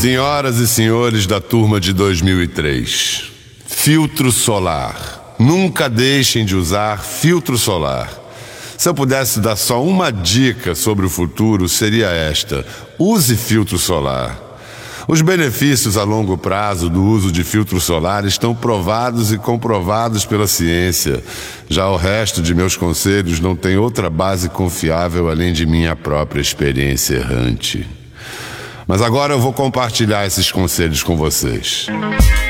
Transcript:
Senhoras e senhores da turma de 2003, filtro solar. Nunca deixem de usar filtro solar. Se eu pudesse dar só uma dica sobre o futuro, seria esta: use filtro solar. Os benefícios a longo prazo do uso de filtro solar estão provados e comprovados pela ciência. Já o resto de meus conselhos não tem outra base confiável além de minha própria experiência errante. Mas agora eu vou compartilhar esses conselhos com vocês.